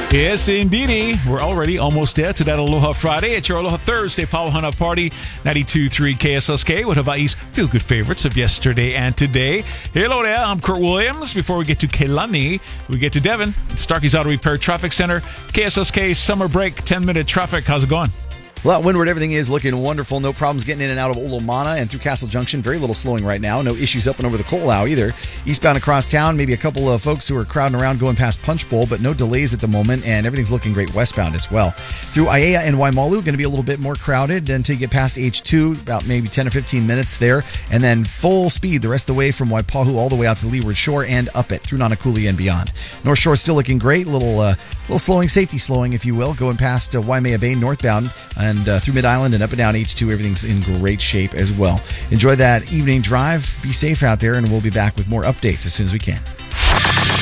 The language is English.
Yes, indeedy. We're already almost there to that Aloha Friday. It's your Aloha Thursday Pauhana Party, 92.3 KSLK with Hawaii's feel-good favorites of yesterday and today. Hello there, I'm Kurt Williams. Before we get to Keilani, we get to Devon, Starkey's Auto Repair Traffic Center. KSLK summer break, 10-minute traffic. How's it going? Well, windward, everything is looking wonderful. No problems getting in and out of Olomana and through Castle Junction. Very little slowing right now. No issues up and over the Ko'olau either. Eastbound across town, maybe a couple of folks who are crowding around going past Punch Bowl, but no delays at the moment, and everything's looking great westbound as well. Through Aiea and Waimalu, going to be a little bit more crowded until you get past H2, about maybe 10 or 15 minutes there, and then full speed the rest of the way from Waipahu all the way out to the Leeward Shore and up it through Nanakuli and beyond. North Shore still looking great. Little slowing, safety slowing, if you will, going past Waimea Bay northbound and through Mid-Island and up and down H2. Everything's in great shape as well. Enjoy that evening drive. Be safe out there, and we'll be back with more updates as soon as we can.